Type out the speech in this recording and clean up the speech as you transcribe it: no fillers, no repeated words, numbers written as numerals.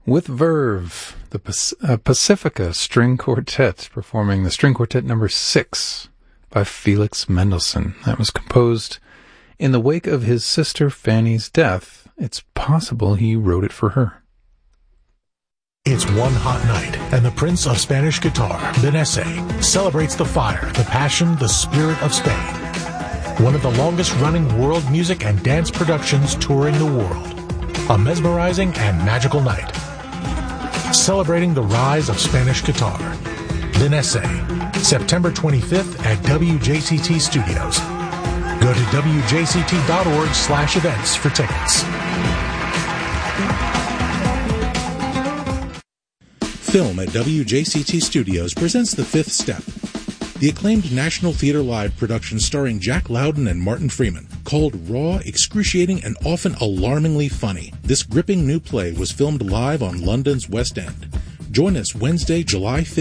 With Verve, the Pacifica String Quartet, performing the String Quartet number 6 by Felix Mendelssohn. That was composed in the wake of his sister Fanny's death. It's possible he wrote it for her. It's one hot night, and the Prince of Spanish Guitar, Benesse, celebrates the fire, the passion, the spirit of Spain. One of the longest-running world music and dance productions touring the world. A mesmerizing and magical night. Celebrating the rise of Spanish guitar. Benesse, September 25th at WJCT Studios. Go to wjct.org/events for tickets. Film at WJCT Studios presents The Fifth Step, the acclaimed National Theatre Live production starring Jack Lowden and Martin Freeman. Called raw, excruciating, and often alarmingly funny, this gripping new play was filmed live on London's West End. Join us Wednesday, July 5th.